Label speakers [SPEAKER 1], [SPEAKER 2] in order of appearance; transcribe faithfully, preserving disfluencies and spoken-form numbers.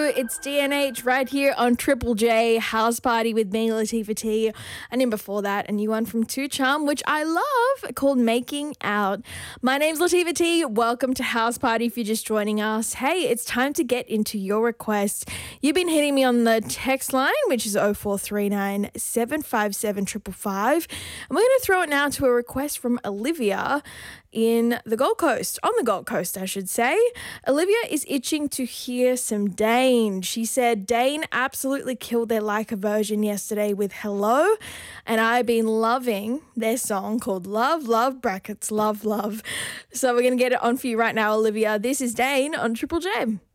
[SPEAKER 1] It's D N H right here on Triple J, House Party with me, Latifah T. And then before that, a new one from Two Charm, which I love, called Making Out. My name's Latifah T. Welcome to House Party if you're just joining us. Hey, it's time to get into your requests. You've been hitting me on the text line, which is oh four three nine, seven five seven, five five five. And we're going to throw it now to a request from Olivia in the Gold Coast, on the Gold Coast, I should say. Olivia is itching to hear some Dane. She said Dane absolutely killed their Like a version yesterday with Hello, and I've been loving their song called Love, Love, brackets, Love, Love. So we're going to get it on for you right now, Olivia. This is Dane on Triple J.